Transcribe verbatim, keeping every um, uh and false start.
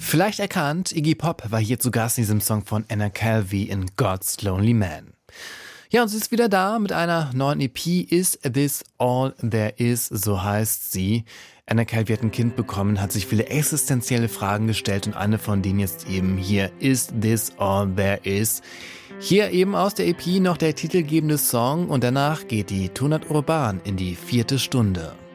Vielleicht erkannt, Iggy Pop war hier zu Gast in diesem Song von Anna Calvi in God's Lonely Man. Ja, und sie ist wieder da mit einer neuen E P, Is This All There Is, so heißt sie. Anna Calvi hat ein Kind bekommen, hat sich viele existenzielle Fragen gestellt und eine von denen jetzt eben hier, Is This All There Is. Hier eben aus der E P noch der titelgebende Song und danach geht die Tunat Urban in die vierte Stunde.